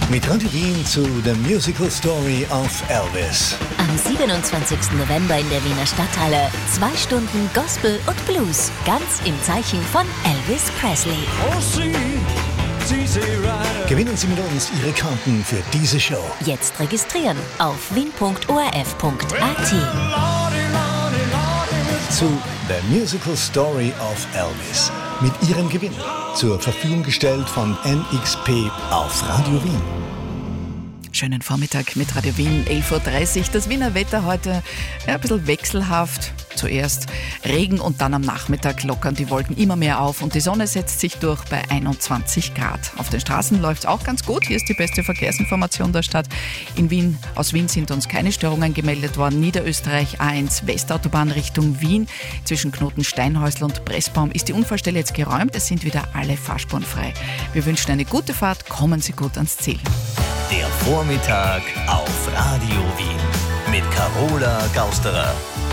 Mit Radio Wien zu The Musical Story of Elvis. Am 27. November in der Wiener Stadthalle 2 Stunden Gospel und Blues, ganz im Zeichen von Elvis Presley. Gewinnen Sie mit uns Ihre Karten für diese Show. Jetzt registrieren auf wien.orf.at. Zu The Musical Story of Elvis. Mit Ihrem Gewinn. Zur Verfügung gestellt von NXP auf Radio Wien. Schönen Vormittag mit Radio Wien, 11.30 Uhr. Das Wiener Wetter heute ein bisschen wechselhaft. Zuerst Regen und dann am Nachmittag lockern die Wolken immer mehr auf und die Sonne setzt sich durch bei 21 Grad. Auf den Straßen läuft es auch ganz gut. Hier ist die beste Verkehrsinformation der Stadt. Aus Wien sind uns keine Störungen gemeldet worden. Niederösterreich A1 Westautobahn Richtung Wien. Zwischen Knoten Steinhäusl und Pressbaum ist die Unfallstelle jetzt geräumt. Es sind wieder alle Fahrspuren frei. Wir wünschen eine gute Fahrt. Kommen Sie gut ans Ziel. Der Vormittag auf Radio Wien mit Carola Gausterer.